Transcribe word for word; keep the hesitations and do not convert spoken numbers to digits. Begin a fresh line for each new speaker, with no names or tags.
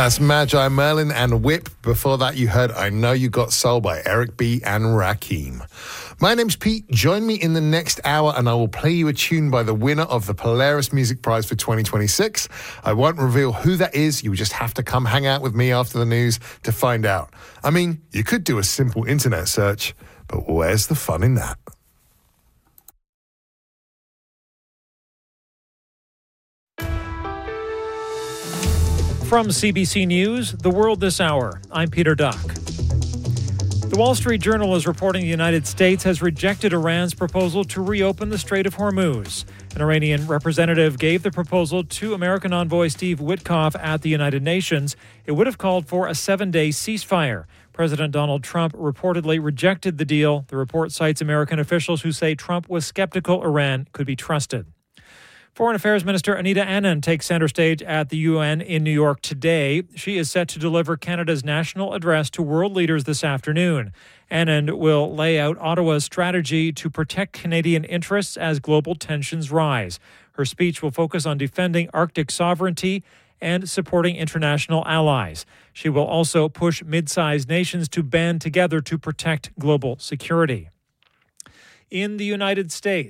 That's Magi Merlin and Whip. Before that, you heard I Know You Got Soul by Eric B. and Rakim. My name's Pete. Join me in the next hour and I will play you a tune by the winner of the Polaris Music Prize for twenty twenty-six. I won't reveal who that is. You just have to come hang out with me after the news to find out. I mean, you could do a simple internet search, but where's the fun in that?
From C B C News, The World This Hour, I'm Peter Duck. The Wall Street Journal is reporting the United States has rejected Iran's proposal to reopen the Strait of Hormuz. An Iranian representative gave the proposal to American envoy Steve Witkoff at the United Nations. It would have called for a seven-day ceasefire. President Donald Trump reportedly rejected the deal. The report cites American officials who say Trump was skeptical Iran could be trusted. Foreign Affairs Minister Anita Anand takes center stage at the U N in New York today. She is set to deliver Canada's national address to world leaders this afternoon. Anand will lay out Ottawa's strategy to protect Canadian interests as global tensions rise. Her speech will focus on defending Arctic sovereignty and supporting international allies. She will also push mid-sized nations to band together to protect global security. In the United States,